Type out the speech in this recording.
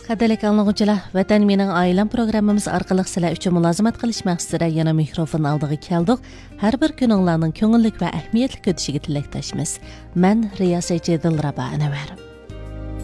Qadrlik anlıqçılar, Vatan mening oilam programmamiz orqali sizlar uchun mulozimat qilish maqsadida yana mikrofon oldiga keldik. Har bir kuninglarning ko'ngillik va ahamiyatli o'tishiga tilakdoshmiz. Men riyosatchi Dilrabo Anvar.